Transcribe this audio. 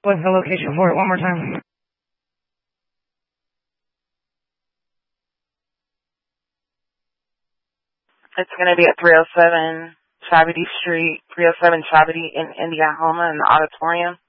What's the location for it one more time? It's going to be at 307 Chavity Street, 307 Chavity in Indiahoma in the auditorium.